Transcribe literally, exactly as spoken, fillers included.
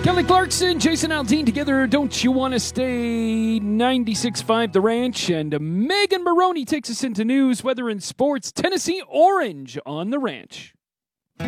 Kelly Clarkson, Jason Aldean together. Don't you want to stay? ninety-six point five The Ranch. And Megan Maroney takes us into news, weather, and sports. Tennessee Orange on The Ranch.